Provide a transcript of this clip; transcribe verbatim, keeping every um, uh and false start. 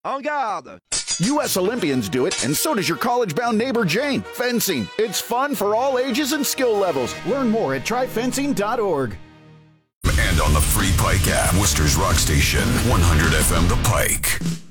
En garde! U S Olympians do it, and so does your college-bound neighbor Jane. Fencing. It's fun for all ages and skill levels. Learn more at try fencing dot org. And on the free Pike app, Worcester's Rock Station, one hundred F M The Pike.